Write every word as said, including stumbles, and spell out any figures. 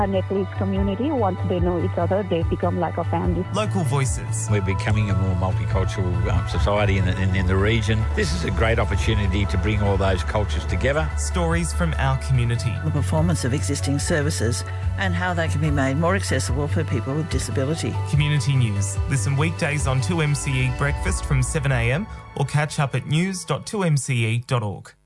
A Nepalese community, once they know each other, they become like a family. Local voices. We're becoming a more multicultural um, society in the, in, in the region. This is a great opportunity to bring all those cultures together. Stories from our community. The performance of existing services and how they can be made more accessible for people with disability. Community News. Listen weekdays on two M C E Breakfast from seven a m or catch up at news dot two m c e dot org.